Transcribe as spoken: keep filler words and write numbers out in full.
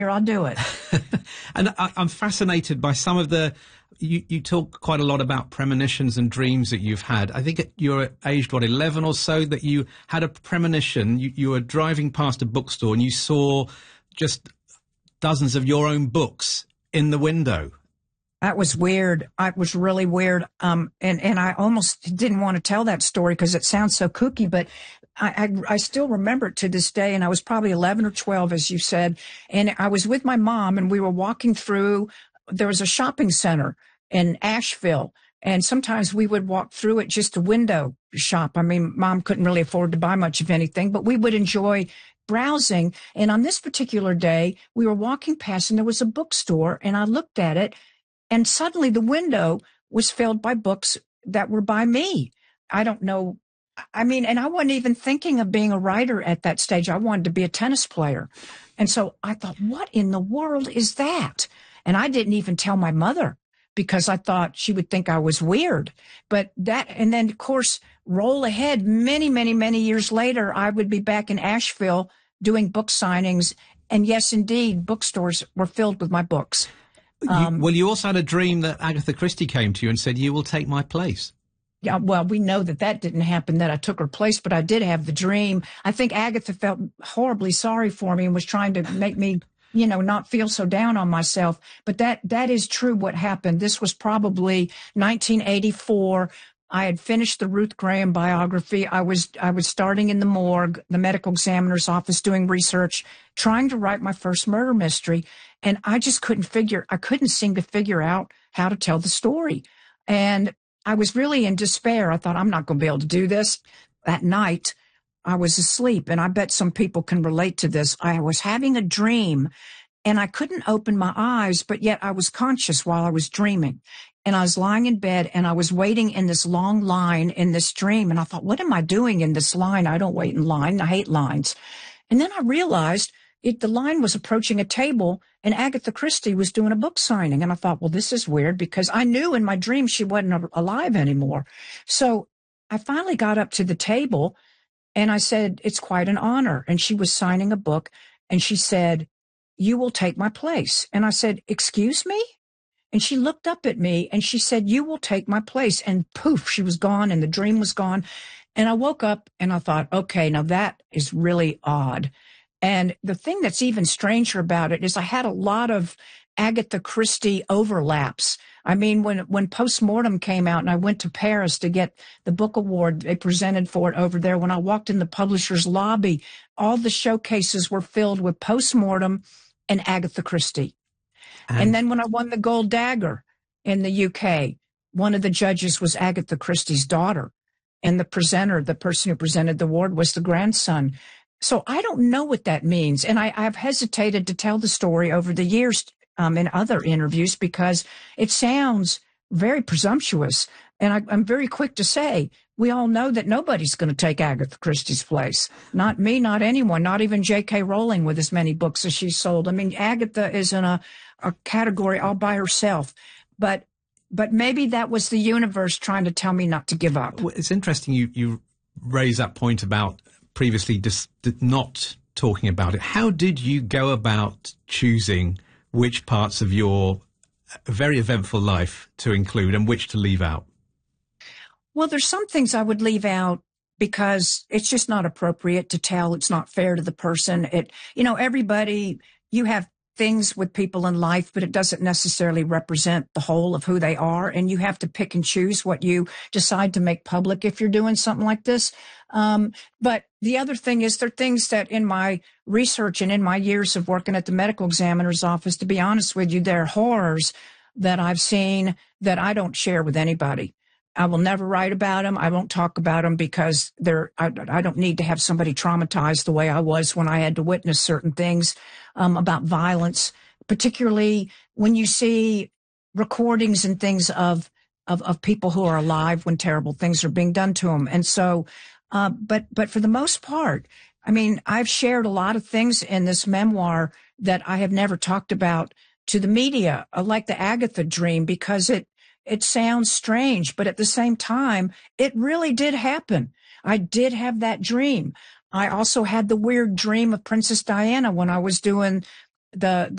Here, I'll do it. And I, I'm fascinated by some of the, you, you talk quite a lot about premonitions and dreams that you've had. I think at, you're aged, what, eleven or so, that you had a premonition. You, you were driving past a bookstore and you saw just dozens of your own books in the window. That was weird. It was really weird. Um, and, and I almost didn't want to tell that story because it sounds so kooky, but I, I, I still remember it to this day. And I was probably eleven or twelve, as you said. And I was with my mom and we were walking through, there was a shopping center in Asheville. And sometimes we would walk through it just a window shop. I mean, Mom couldn't really afford to buy much of anything, but we would enjoy browsing. And on this particular day, we were walking past and there was a bookstore and I looked at it. And suddenly the window was filled by books that were by me. I don't know. I mean, and I wasn't even thinking of being a writer at that stage. I wanted to be a tennis player. And so I thought, what in the world is that? And I didn't even tell my mother because I thought she would think I was weird. But that, and then of course, roll ahead many, many, many years later, I would be back in Asheville doing book signings. And yes, indeed, bookstores were filled with my books. Um, you, well, you also had a dream that Agatha Christie came to you and said, you will take my place. Yeah, well, we know that that didn't happen, that I took her place, but I did have the dream. I think Agatha felt horribly sorry for me and was trying to make me, you know, not feel so down on myself. But that that is true what happened. This was probably nineteen eighty-four. I had finished the Ruth Graham biography. I was I was starting in the morgue, the medical examiner's office, doing research, trying to write my first murder mystery. And I just couldn't figure, I couldn't seem to figure out how to tell the story. And I was really in despair. I thought, I'm not going to be able to do this. That night, I was asleep, and I bet some people can relate to this. I was having a dream, and I couldn't open my eyes, but yet I was conscious while I was dreaming. And I was lying in bed, and I was waiting in this long line in this dream. And I thought, what am I doing in this line? I don't wait in line. I hate lines. And then I realized it, the line was approaching a table, and Agatha Christie was doing a book signing. And I thought, well, this is weird because I knew in my dream she wasn't alive anymore. So I finally got up to the table and I said, it's quite an honor. And she was signing a book and she said, you will take my place. And I said, excuse me? And she looked up at me and she said, you will take my place. And poof, she was gone and the dream was gone. And I woke up and I thought, okay, now that is really odd. And the thing that's even stranger about it is I had a lot of Agatha Christie overlaps. I mean, when when Postmortem came out and I went to Paris to get the book award they presented for it over there, when I walked in the publisher's lobby, all the showcases were filled with Postmortem and Agatha Christie. And, and then when I won the Gold Dagger in the U K, one of the judges was Agatha Christie's daughter. And the presenter, the person who presented the award, was the grandson. So I don't know what that means. And I, I've hesitated to tell the story over the years um, in other interviews because it sounds very presumptuous. And I, I'm very quick to say, we all know that nobody's going to take Agatha Christie's place. Not me, not anyone, not even J K. Rowling with as many books as she's sold. I mean, Agatha is in a, a category all by herself. But but maybe that was the universe trying to tell me not to give up. Well, it's interesting you, you raise that point about previously just not talking about it. How did you go about choosing which parts of your very eventful life to include and which to leave out? Well, there's some things I would leave out because it's just not appropriate to tell. It's not fair to the person. It, you know, everybody, you have things with people in life, but it doesn't necessarily represent the whole of who they are. And you have to pick and choose what you decide to make public if you're doing something like this. Um, but the other thing is there are things that in my research and in my years of working at the medical examiner's office, to be honest with you, there are horrors that I've seen that I don't share with anybody. I will never write about them. I won't talk about them because they're, I, I don't need to have somebody traumatized the way I was when I had to witness certain things um, about violence, particularly when you see recordings and things of, of, of people who are alive when terrible things are being done to them. And so, uh, but, but for the most part, I mean, I've shared a lot of things in this memoir that I have never talked about to the media, like the Agatha dream, because it, It sounds strange, but at the same time, it really did happen. I did have that dream. I also had the weird dream of Princess Diana when I was doing the